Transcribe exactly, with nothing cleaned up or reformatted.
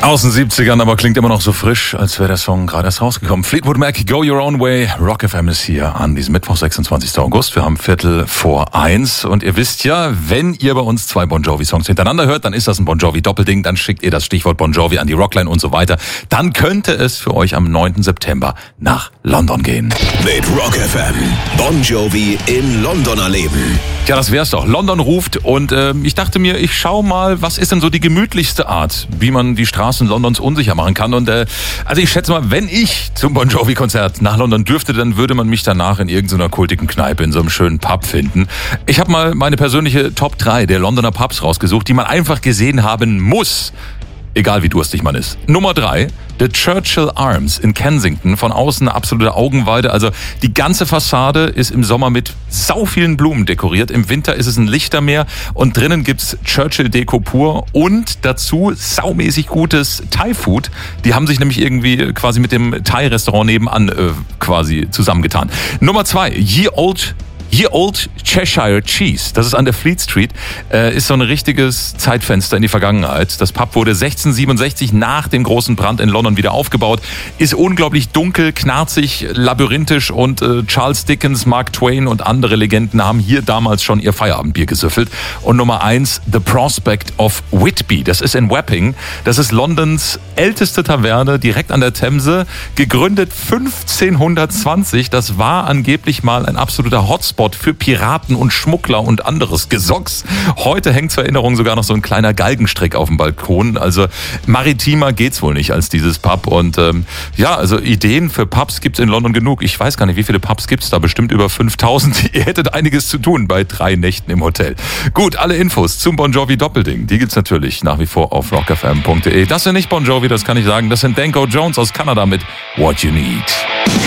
Aus den siebzigern, aber klingt immer noch so frisch, als wäre der Song gerade erst rausgekommen. Fleetwood Mac, Go Your Own Way. Rock F M ist hier an diesem Mittwoch, sechsundzwanzigsten August. Wir haben Viertel vor eins. Und ihr wisst ja, wenn ihr bei uns zwei Bon Jovi-Songs hintereinander hört, dann ist das ein Bon Jovi-Doppelding. Dann schickt ihr das Stichwort Bon Jovi an die Rockline und so weiter. Dann könnte es für euch am neunten September nach London gehen. Mit Rock F M. Bon Jovi in London erleben. Ja, das wär's doch. London ruft und äh, ich dachte mir, ich schau mal, was ist denn so die gemütlichste Art, wie man die Straßen Londons unsicher machen kann. Und äh, also ich schätze mal, wenn ich zum Bon Jovi-Konzert nach London dürfte, dann würde man mich danach in irgendeiner kultigen Kneipe in so einem schönen Pub finden. Ich habe mal meine persönliche Top drei der Londoner Pubs rausgesucht, die man einfach gesehen haben muss. Egal wie durstig man ist. Nummer drei, The Churchill Arms in Kensington. Von außen eine absolute Augenweide. Also die ganze Fassade ist im Sommer mit sau vielen Blumen dekoriert. Im Winter ist es ein Lichtermeer. Und drinnen gibt's Churchill-Deko pur. Und dazu saumäßig gutes Thai-Food. Die haben sich nämlich irgendwie quasi mit dem Thai-Restaurant nebenan äh, quasi zusammengetan. Nummer zwei, Ye Old... Ye Old Cheshire Cheese, das ist an der Fleet Street, äh, ist so ein richtiges Zeitfenster in die Vergangenheit. Das Pub wurde sechzehnhundertsiebenundsechzig nach dem großen Brand in London wieder aufgebaut, ist unglaublich dunkel, knarzig, labyrinthisch und äh, Charles Dickens, Mark Twain und andere Legenden haben hier damals schon ihr Feierabendbier gesüffelt. Und Nummer eins, The Prospect of Whitby, das ist in Wapping, das ist Londons älteste Taverne, direkt an der Themse, gegründet fünfzehnhundertzwanzig, das war angeblich mal ein absoluter Hotspot für Piraten und Schmuggler und anderes Gesocks. Heute hängt zur Erinnerung sogar noch so ein kleiner Galgenstrick auf dem Balkon. Also maritimer geht's wohl nicht als dieses Pub. Und ähm, ja, also Ideen für Pubs gibt's in London genug. Ich weiß gar nicht, wie viele Pubs gibt's da? Bestimmt über fünftausend. Ihr hättet einiges zu tun bei drei Nächten im Hotel. Gut, alle Infos zum Bon Jovi Doppelding, die gibt's natürlich nach wie vor auf rock f m punkt d e. Das sind nicht Bon Jovi, das kann ich sagen. Das sind Danko Jones aus Kanada mit What You Need.